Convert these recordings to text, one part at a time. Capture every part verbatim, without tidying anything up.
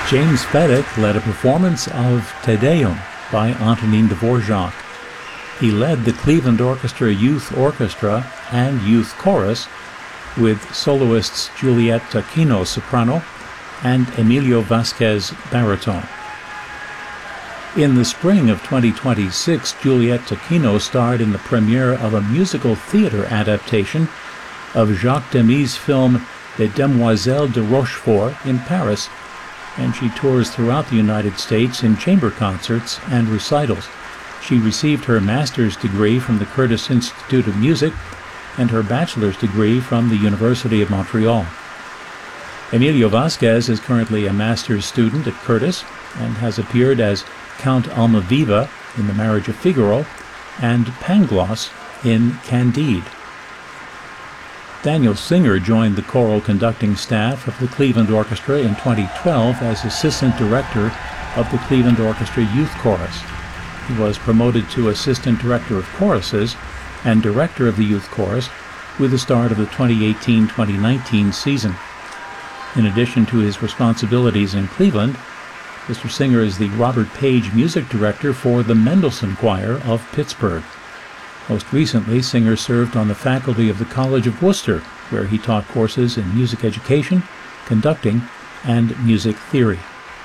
James Fedek led a performance of Te Deum by Antonin Dvorak. He led the Cleveland Orchestra Youth Orchestra and Youth Chorus with soloists Juliette Taquino soprano and Emilio Vasquez baritone. In the spring of twenty twenty-six, Juliette Taquino starred in the premiere of a musical theater adaptation of Jacques Demy's film Les Demoiselles de Rochefort in Paris, and she tours throughout the United States in chamber concerts and recitals. She received her master's degree from the Curtis Institute of Music and her bachelor's degree from the University of Montreal. Emilio Vasquez is currently a master's student at Curtis and has appeared as Count Almaviva in The Marriage of Figaro and Pangloss in Candide. Daniel Singer joined the choral conducting staff of the Cleveland Orchestra in twenty twelve as assistant director of the Cleveland Orchestra Youth Chorus. He was promoted to assistant director of choruses and director of the Youth Chorus with the start of the twenty eighteen twenty nineteen season. In addition to his responsibilities in Cleveland, Mister Singer is the Robert Page Music Director for the Mendelssohn Choir of Pittsburgh. Most recently, Singer served on the faculty of the College of Worcester, where he taught courses in music education, conducting, and music theory.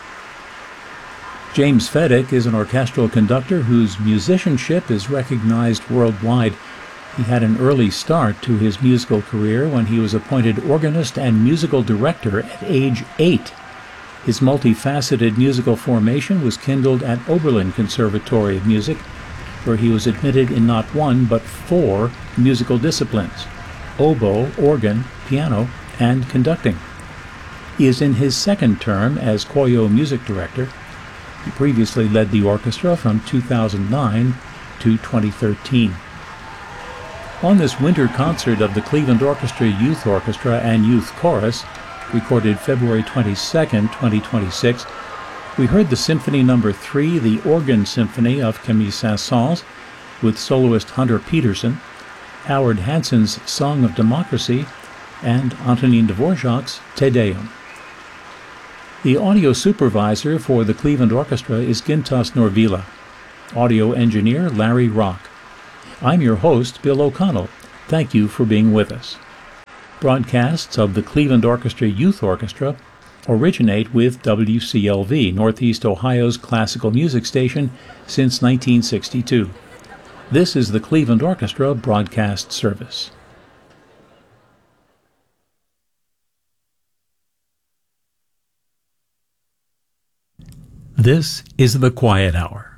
James Fedek is an orchestral conductor whose musicianship is recognized worldwide. He had an early start to his musical career when he was appointed organist and musical director at age eight. His multifaceted musical formation was kindled at Oberlin Conservatory of Music, where he was admitted in not one but four musical disciplines: oboe, organ, piano, and conducting. He is in his second term as Koyo music director. He previously led the orchestra from two thousand nine to twenty thirteen. On this winter concert of the Cleveland Orchestra Youth Orchestra and Youth Chorus, recorded February twenty-second, twenty twenty-six, we heard the Symphony Number three, the Organ Symphony of Camille Saint-Saëns, with soloist Hunter Peterson, Howard Hanson's Song of Democracy, and Antonin Dvorak's Te Deum. The audio supervisor for the Cleveland Orchestra is Gintas Norvila. Audio engineer Larry Rock. I'm your host, Bill O'Connell. Thank you for being with us. Broadcasts of the Cleveland Orchestra Youth Orchestra originate with W C L V, Northeast Ohio's classical music station, since nineteen sixty-two. This is the Cleveland Orchestra broadcast service. This is The Quiet Hour.